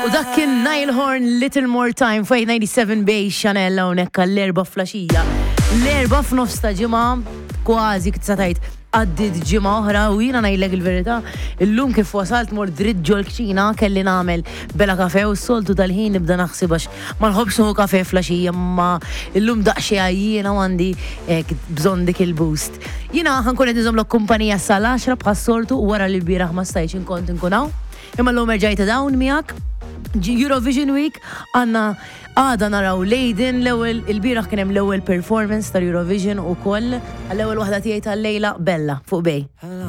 U dak kien Nile Horn Little More Time fuq 97 Bay Chanel hawnhekk l-erba' flaxija. L-erba' f'nofs ta' ġimgħa kważi kif satajt għaddit ġimgħa oħra u jiena ngħidlek il-verità, illum kif wasalt mor dritt ġol kċina kelli nagħmel bela kafe u s-soltu tal-ħin nibda naħsib għax ma nħobbx nieħu kafe flaxija ma illum daqsxejn għajjiena għandi bżonn dik il-boost. Jiena ħankun qed niżommlok kumpanija sal-10 bħas-soltu u wara li l-bieraħ ma stajtx inkont inkun hawn. Imma l-lum erġajta dawn miegħek Eurovision Week għada naraw Leiden l-ewwel il-bieraħ kien hemm l-ewwel performance tal-Eurovision ukoll għall-ewwel waħda tiegħi tal-lejla Bella fuq Bej.